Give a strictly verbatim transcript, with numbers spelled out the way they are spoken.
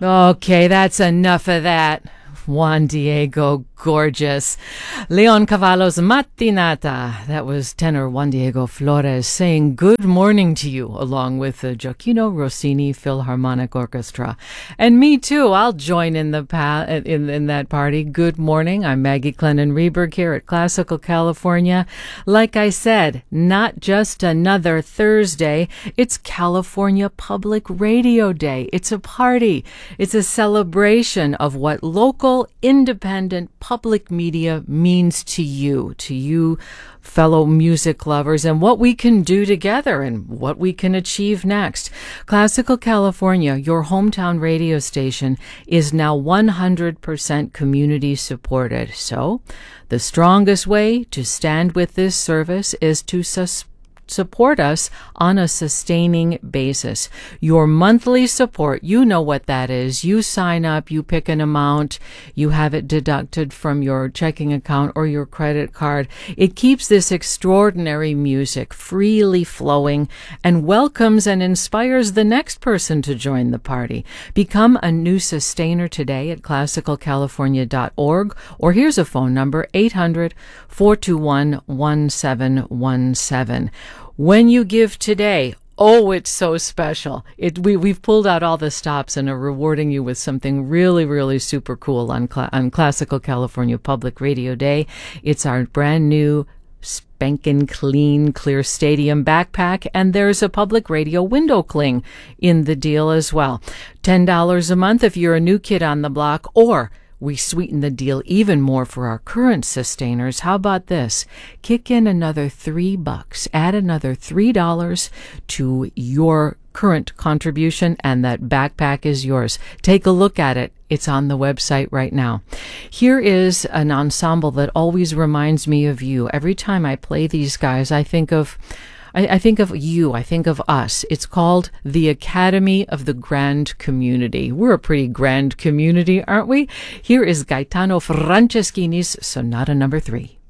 Okay, that's enough of that. Juan Diego, gorgeous. Leon Cavallo's Mattinata. That was tenor Juan Diego Flores saying good morning to you, along with the Gioacchino Rossini Philharmonic Orchestra. And me too, I'll join in the pa- in, in that party. Good morning. I'm Maggie Clennon Reberg here at Classical California. Like I said, not just another Thursday. It's California Public Radio Day. It's a party. It's a celebration of what local independent public media means to you, to you fellow music lovers, and what we can do together and what we can achieve next. Classical California, your hometown radio station, is now one hundred percent community supported. So the strongest way to stand with this service is to suspend support us on a sustaining basis. Your monthly support, you know what that is. You sign up, you pick an amount, you have it deducted from your checking account or your credit card. It keeps this extraordinary music freely flowing and welcomes and inspires the next person to join the party. Become a new sustainer today at classical california dot org, or here's a phone number, eight hundred, four two one, one seven one seven. When you give today, oh, it's so special. It we we've pulled out all the stops and are rewarding you with something really, really super cool on Cla- on Classical California Public Radio Day. It's our brand new spankin' clean, clear stadium backpack, and there's a public radio window cling in the deal as well. ten dollars a month if you're a new kid on the block, or we sweeten the deal even more for our current sustainers. How about this? Kick in another three bucks. Add another three dollars to your current contribution, and that backpack is yours. Take a look at it. It's on the website right now. Here is an ensemble that always reminds me of you. Every time I play these guys, I think of I, I think of you. I think of us. It's called the Academy of the Grand Community. We're a pretty grand community, aren't we? Here is Gaetano Franceschini's Sonata Number Three.